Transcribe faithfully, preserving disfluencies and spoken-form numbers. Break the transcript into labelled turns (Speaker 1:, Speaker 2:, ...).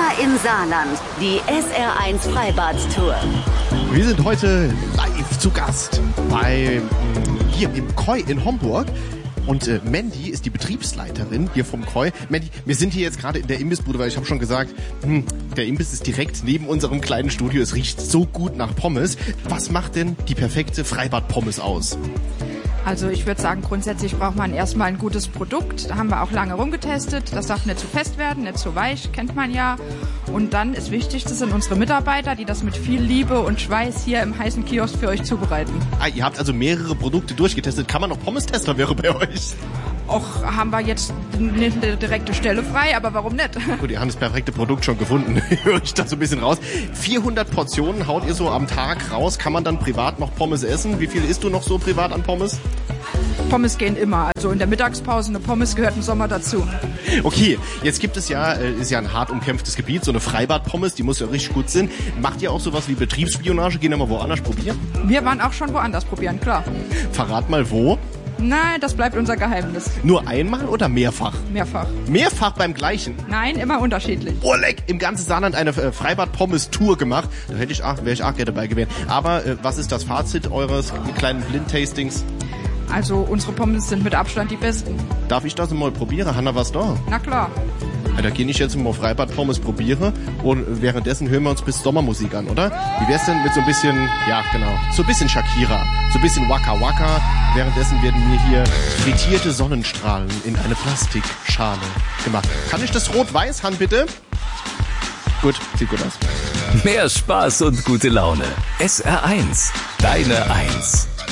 Speaker 1: im Saarland, die S R eins Freibad-Tour.
Speaker 2: Wir sind heute live zu Gast bei hier im Koi in Homburg. Und äh, Mandy ist die Betriebsleiterin hier vom Koi. Mandy, wir sind hier jetzt gerade in der Imbissbude, weil ich habe schon gesagt, hm, der Imbiss ist direkt neben unserem kleinen Studio. Es riecht so gut nach Pommes. Was macht denn die perfekte Freibad-Pommes aus?
Speaker 3: Also ich würde sagen, grundsätzlich braucht man erstmal ein gutes Produkt. Da haben wir auch lange rumgetestet. Das darf nicht zu fest werden, nicht zu weich, kennt man ja. Und dann ist wichtig, das sind unsere Mitarbeiter, die das mit viel Liebe und Schweiß hier im heißen Kiosk für euch zubereiten.
Speaker 2: Ah, ihr habt also mehrere Produkte durchgetestet. Kann man noch Pommes-Tester wäre bei euch?
Speaker 3: Och, haben wir jetzt nicht eine direkte Stelle frei, aber warum nicht?
Speaker 2: Gut, ihr habt das perfekte Produkt schon gefunden, höre ich da so ein bisschen raus. vierhundert Portionen haut ihr so am Tag raus. Kann man dann privat noch Pommes essen? Wie viel isst du noch so privat an Pommes?
Speaker 3: Pommes gehen immer. Also in der Mittagspause eine Pommes gehört im Sommer dazu.
Speaker 2: Okay, jetzt gibt es ja, ist ja ein hart umkämpftes Gebiet, so eine Freibad-Pommes, die muss ja richtig gut sein. Macht ihr auch sowas wie Betriebsspionage? Gehen wir mal woanders probieren?
Speaker 3: Wir waren auch schon woanders probieren, klar.
Speaker 2: Verrat mal wo.
Speaker 3: Nein, das bleibt unser Geheimnis.
Speaker 2: Nur einmal oder mehrfach?
Speaker 3: Mehrfach.
Speaker 2: Mehrfach beim gleichen?
Speaker 3: Nein, immer unterschiedlich.
Speaker 2: Oh, leck, im ganzen Saarland eine äh, Freibad-Pommes-Tour gemacht. Da hätte ich, ach, wäre ich auch gerne dabei gewesen. Aber äh, was ist das Fazit eures kleinen Blind-Tastings?
Speaker 3: Also unsere Pommes sind mit Abstand die besten.
Speaker 2: Darf ich das mal probieren? Hanna, was da?
Speaker 3: Na klar.
Speaker 2: Ja, da gehe ich jetzt mal Freibad-Pommes probiere und währenddessen hören wir uns bis Sommermusik an, oder? Wie wär's denn mit so ein bisschen, ja genau, so ein bisschen Shakira, so ein bisschen Waka Waka. Währenddessen werden mir hier frittierte Sonnenstrahlen in eine Plastikschale gemacht. Kann ich das rot-weiß, Han, bitte? Gut, sieht gut aus.
Speaker 4: Mehr Spaß und gute Laune. S R eins, deine Eins.